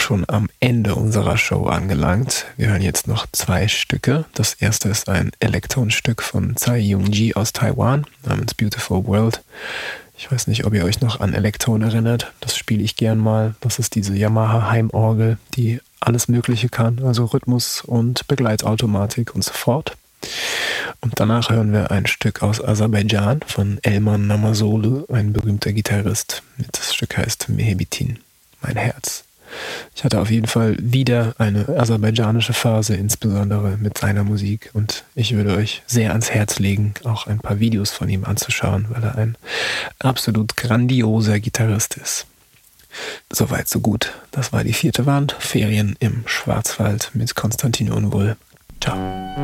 schon am Ende unserer Show angelangt. Wir hören jetzt noch 2 Stücke. Das erste ist ein Elektronstück von Tsai Young-ji aus Taiwan namens Beautiful World. Ich weiß nicht, ob ihr euch noch an Elektron erinnert. Das spiele ich gern mal. Das ist diese Yamaha Heimorgel, die alles Mögliche kann, also Rhythmus und Begleitautomatik und so fort. Und danach hören wir ein Stück aus Aserbaidschan von Elman Namazoglu, ein berühmter Gitarrist. Das Stück heißt Mehebitin, mein Herz. Ich hatte auf jeden Fall wieder eine aserbaidschanische Phase, insbesondere mit seiner Musik. Und ich würde euch sehr ans Herz legen, auch ein paar Videos von ihm anzuschauen, weil er ein absolut grandioser Gitarrist ist. Soweit, so gut. Das war die 4. Wand. Ferien im Schwarzwald mit Konstantin Unwohl. Ciao.